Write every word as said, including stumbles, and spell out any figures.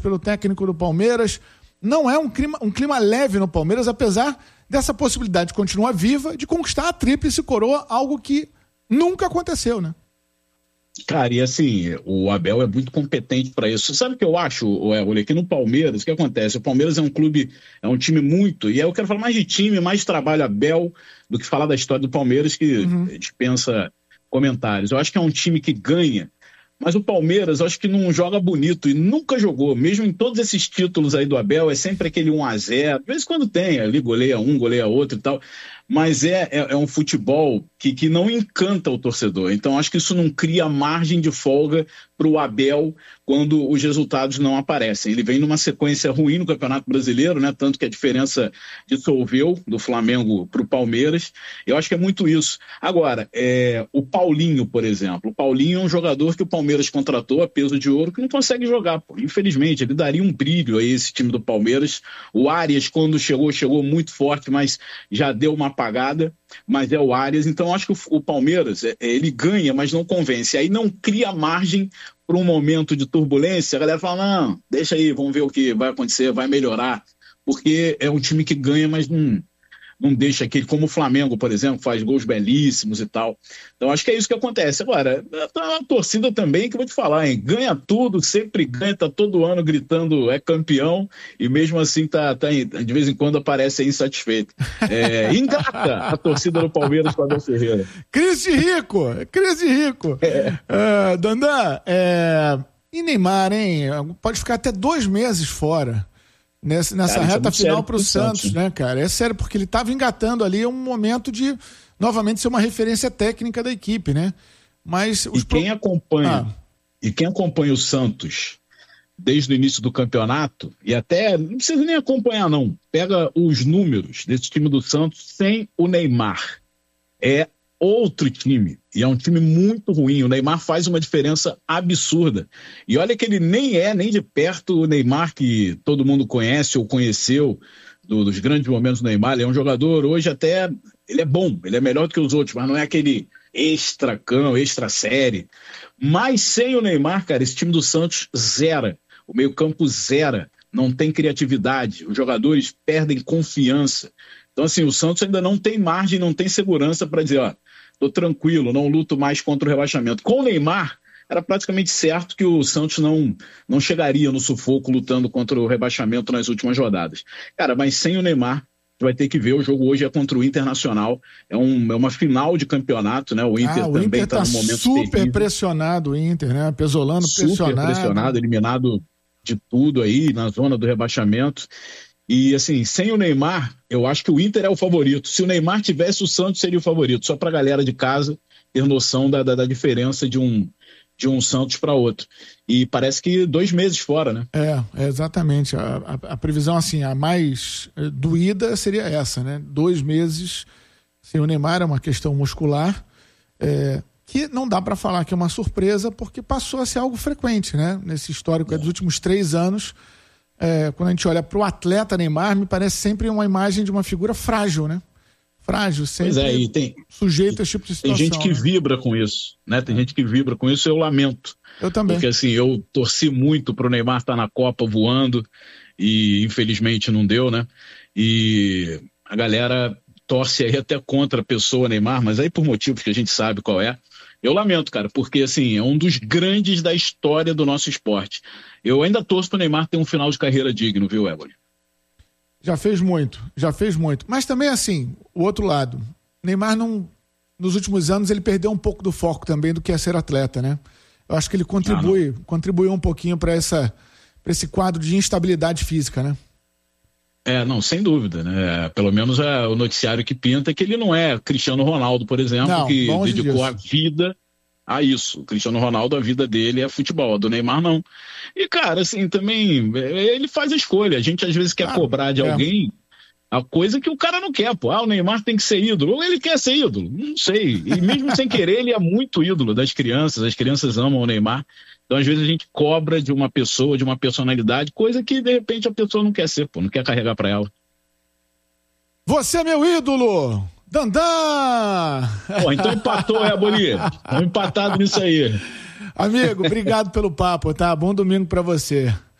pelo técnico do Palmeiras. Não é um clima, um clima leve no Palmeiras, apesar dessa possibilidade de continuar viva, de conquistar a tríplice coroa, algo que nunca aconteceu, né? Cara, e assim, o Abel é muito competente para isso. Você sabe o que eu acho, Olha, aqui no Palmeiras, o que acontece? O Palmeiras é um clube, é um time muito, e aí eu quero falar mais de time, mais de trabalho Abel, do que falar da história do Palmeiras, que uhum. dispensa comentários. Eu acho que é um time que ganha, mas o Palmeiras, eu acho que não joga bonito e nunca jogou, mesmo em todos esses títulos aí do Abel, é sempre aquele um a zero, às vezes quando tem, ali goleia um, goleia outro e tal, mas é, é, é um futebol que, que não encanta o torcedor. Então acho que isso não cria margem de folga para o Abel quando os resultados não aparecem. Ele vem numa sequência ruim no Campeonato Brasileiro, né? Tanto que a diferença dissolveu do Flamengo para o Palmeiras. Eu acho que é muito isso. Agora, é, o Paulinho, por exemplo. O Paulinho é um jogador que o Palmeiras contratou a peso de ouro que não consegue jogar. Pô. Infelizmente, ele daria um brilho a esse time do Palmeiras. O Arias, quando chegou, chegou muito forte, mas já deu uma apagada. Mas é o Arias. Então, acho que o, o Palmeiras, é, ele ganha, mas não convence. Aí não cria margem para um momento de turbulência. A galera fala, não, deixa aí, vamos ver o que vai acontecer, vai melhorar. Porque é um time que ganha, mas não, não deixa aquele, como o Flamengo, por exemplo, faz gols belíssimos e tal. Então, acho que é isso que acontece. Agora, a, a torcida também, que eu vou te falar, hein? Ganha tudo, sempre ganha, tá todo ano gritando, é campeão, e mesmo assim tá, tá de vez em quando aparece aí insatisfeito. É, ingrata a torcida do Palmeiras com a Abel Ferreira. Cris de rico, Cris de rico. É. Uh, Dandan, é... e Neymar, hein? Pode ficar até dois meses fora. Nessa, nessa cara, reta é final para o Santos, Santos, né, cara? É sério, porque ele estava engatando ali um momento de, novamente, ser uma referência técnica da equipe, né? Mas os e quem pro... acompanha, ah. e quem acompanha o Santos desde o início do campeonato, e até, não precisa nem acompanhar, não, pega os números desse time do Santos sem o Neymar. É outro time, e é um time muito ruim. O Neymar faz uma diferença absurda, e olha que ele nem é nem de perto o Neymar que todo mundo conhece ou conheceu do, dos grandes momentos do Neymar. Ele é um jogador hoje até, ele é bom, ele é melhor do que os outros, mas não é aquele extra cão, extra série. Mas sem o Neymar, cara, esse time do Santos zera, o meio campo zera, não tem criatividade, os jogadores perdem confiança. Então assim, o Santos ainda não tem margem, não tem segurança para dizer, ó, tô tranquilo, não luto mais contra o rebaixamento. Com o Neymar, era praticamente certo que o Santos não, não chegaria no sufoco lutando contra o rebaixamento nas últimas rodadas. Cara, mas sem o Neymar, vai ter que ver. O jogo hoje é contra o Internacional, é, um, é uma final de campeonato, né? O Inter ah, o também está tá num momento super terrível. pressionado, o Inter, né? Pesolano super pressionado. Super pressionado, eliminado de tudo aí, na zona do rebaixamento. E assim, sem o Neymar, eu acho que o Inter é o favorito. Se o Neymar tivesse, o Santos seria o favorito. Só para a galera de casa ter noção da, da, da diferença de um, de um Santos para outro. E parece que dois meses fora, né? É, é exatamente. A, a, a previsão, assim, a mais doída seria essa, né? Dois meses sem o Neymar, é uma questão muscular, é, que não dá para falar que é uma surpresa, porque passou a ser algo frequente, né? Nesse histórico é. dos últimos três anos. É, quando a gente olha para o atleta Neymar, me parece sempre uma imagem de uma figura frágil, né? Frágil, sempre pois é, e tem, sujeito a esse tipo de situação. Tem gente que né? vibra com isso, né? Tem é. gente que vibra com isso, eu lamento. Eu também. Porque assim, eu torci muito pro Neymar estar na Copa voando e infelizmente não deu, né? E a galera torce aí até contra a pessoa Neymar, mas aí por motivos que a gente sabe qual é. Eu lamento, cara, porque assim, é um dos grandes da história do nosso esporte. Eu ainda torço pro Neymar ter um final de carreira digno, viu, Éboli? Já fez muito, já fez muito. Mas também, assim, o outro lado. Neymar, não, nos últimos anos, ele perdeu um pouco do foco também do que é ser atleta, né? Eu acho que ele contribui, ah, contribuiu um pouquinho para essa, para esse quadro de instabilidade física, né? É, não, sem dúvida, né? Pelo menos é o noticiário que pinta é que ele não é Cristiano Ronaldo, por exemplo, não, que dedicou disso. a vida a isso. O Cristiano Ronaldo, a vida dele é futebol, a do Neymar não. E, cara, assim, também, ele faz a escolha. A gente às vezes quer ah, cobrar de é. alguém a coisa que o cara não quer, pô. Ah, o Neymar tem que ser ídolo. Ou ele quer ser ídolo, não sei. E mesmo sem querer, ele é muito ídolo das crianças. As crianças amam o Neymar. Então, às vezes, a gente cobra de uma pessoa, de uma personalidade, coisa que, de repente, a pessoa não quer ser, pô, não quer carregar pra ela. Você é meu ídolo! Dandan! Pô, então empatou, é, Boli? Estamos empatados nisso aí. Amigo, obrigado pelo papo, tá? Bom domingo pra você.